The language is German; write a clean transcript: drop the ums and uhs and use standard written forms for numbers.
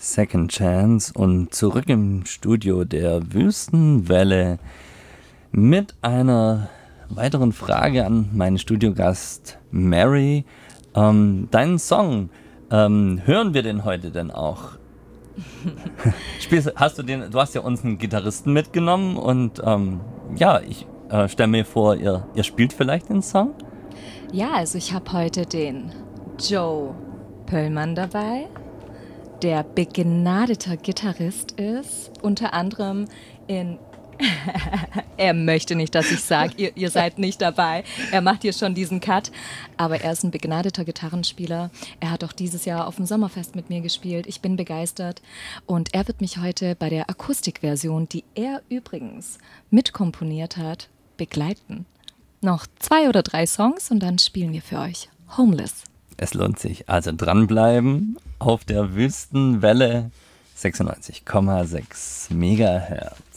Second Chance und zurück im Studio der Wüstenwelle mit einer weiteren Frage an meinen Studiogast Mary. Deinen Song, hören wir den heute denn auch? Du hast ja uns einen Gitarristen mitgenommen und ich stelle mir vor, ihr spielt vielleicht den Song? Ja, also ich habe heute den Joe Pöllmann dabei, der begnadeter Gitarrist ist, unter anderem in er möchte nicht, dass ich sage, ihr seid nicht dabei. Er macht hier schon diesen Cut. Aber er ist ein begnadeter Gitarrenspieler. Er hat auch dieses Jahr auf dem Sommerfest mit mir gespielt. Ich bin begeistert. Und er wird mich heute bei der Akustikversion, die er übrigens mitkomponiert hat, begleiten. Noch 2 oder 3 Songs und dann spielen wir für euch Homeless. Es lohnt sich. Also dranbleiben auf der Wüstenwelle 96,6 Megahertz.